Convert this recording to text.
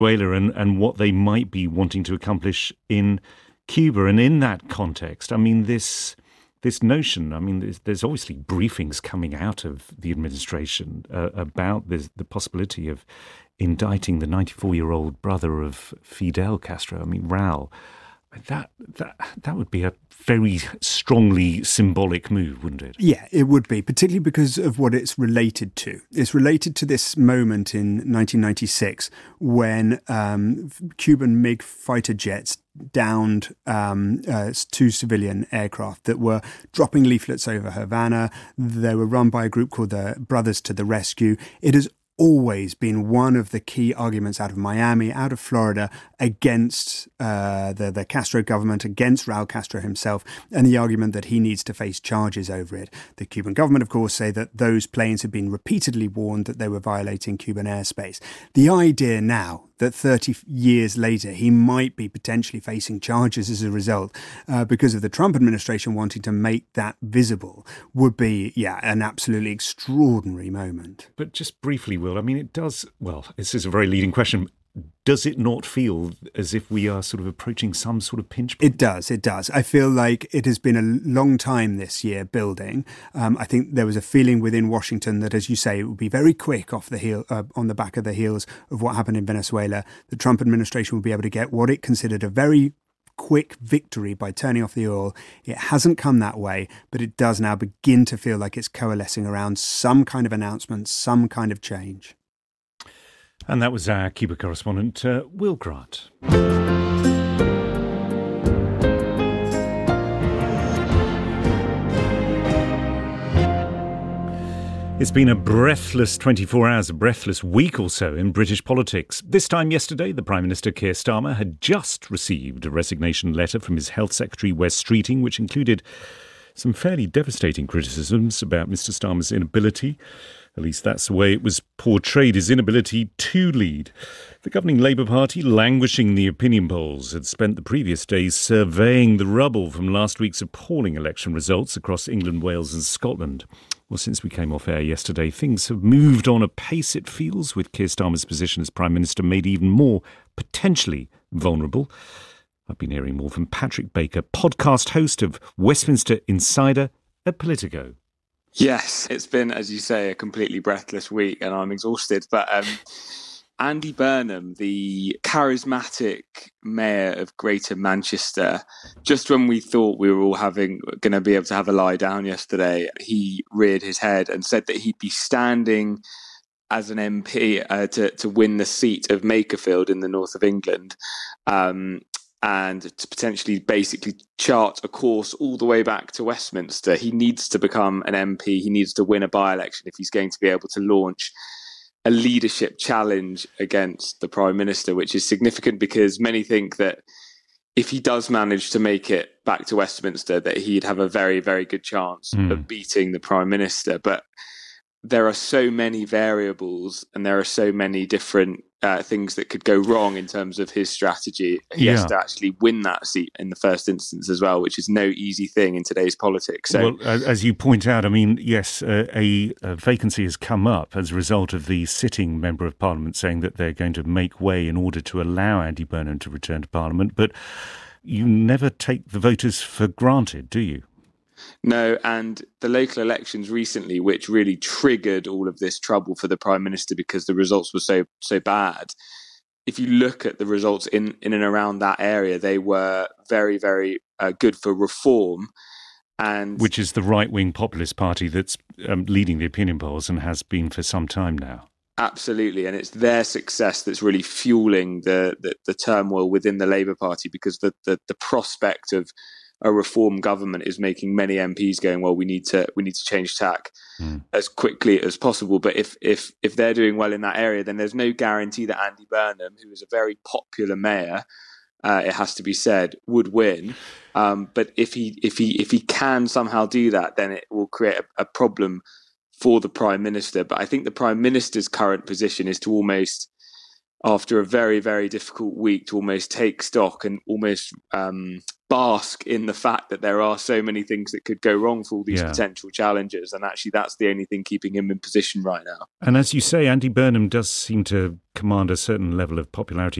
Venezuela and what they might be wanting to accomplish in Cuba. And in that context, I mean, this notion, I mean, there's obviously briefings coming out of the administration about the possibility of indicting the 94-year-old brother of Fidel Castro, I mean, Raul. That would be a very strongly symbolic move, wouldn't it? Yeah, it would be, particularly because of what it's related to. It's related to this moment in 1996 when Cuban MiG fighter jets downed two civilian aircraft that were dropping leaflets over Havana. They were run by a group called the Brothers to the Rescue. It has always been one of the key arguments out of Miami, out of Florida, against the Castro government, against Raul Castro himself, and the argument that he needs to face charges over it. The Cuban government, of course, say that those planes have been repeatedly warned that they were violating Cuban airspace. The idea now that 30 years later he might be potentially facing charges as a result because of the Trump administration wanting to make that visible would be, an absolutely extraordinary moment. But just briefly, Will, I mean, it does, well, this is a very leading question. Does it not feel as if we are sort of approaching some sort of pinch point? It does. I feel like it has been a long time this year building. I think there was a feeling within Washington that, as you say, it would be very quick off the heel, on the back of the heels of what happened in Venezuela. The Trump administration would be able to get what it considered a very quick victory by turning off the oil. It hasn't come that way, but it does now begin to feel like it's coalescing around some kind of announcement, some kind of change. And that was our Cuba correspondent, Will Grant. It's been a breathless 24 hours, a breathless week or so in British politics. This time yesterday, the Prime Minister Keir Starmer had just received a resignation letter from his Health Secretary, Wes Streeting, which included some fairly devastating criticisms about Mr Starmer's inability, at least that's the way it was portrayed, his inability to lead. The governing Labour Party, languishing the opinion polls, had spent the previous days surveying the rubble from last week's appalling election results across England, Wales and Scotland. Well, since we came off air yesterday, things have moved on apace, it feels, with Keir Starmer's position as Prime Minister made even more potentially vulnerable. I've been hearing more from Patrick Baker, podcast host of Westminster Insider at Politico. Yes, it's been, as you say, a completely breathless week and I'm exhausted. But Andy Burnham, the charismatic mayor of Greater Manchester, just when we thought we were all going to be able to have a lie down yesterday, he reared his head and said that he'd be standing as an MP to win the seat of Makerfield in the north of England. And to potentially basically chart a course all the way back to Westminster. He needs to become an MP. He needs to win a by-election if he's going to be able to launch a leadership challenge against the Prime Minister, which is significant because many think that if he does manage to make it back to Westminster, that he'd have a very, very good chance of beating the Prime Minister. But there are so many variables and there are so many different things that could go wrong in terms of his strategy. He has to actually win that seat in the first instance as well, which is no easy thing in today's politics. So, well, as you point out, I mean, yes, a vacancy has come up as a result of the sitting Member of Parliament saying that they're going to make way in order to allow Andy Burnham to return to Parliament. But you never take the voters for granted, do you? No, and the local elections recently, which really triggered all of this trouble for the Prime Minister because the results were so bad. If you look at the results in and around that area, they were very, very good for reform. And which is the right-wing populist party that's leading the opinion polls and has been for some time now. Absolutely, and it's their success that's really fueling the turmoil within the Labour Party because the prospect of a reform government is making many MPs going, well, we need to change tack as quickly as possible. But if they're doing well in that area, then there's no guarantee that Andy Burnham, who is a very popular mayor, it has to be said, would win. But if he can somehow do that, then it will create a problem for the Prime Minister. But I think the Prime Minister's current position is to almost after a very, very difficult week to almost take stock and almost bask in the fact that there are so many things that could go wrong for all these potential challengers. And actually, that's the only thing keeping him in position right now. And as you say, Andy Burnham does seem to command a certain level of popularity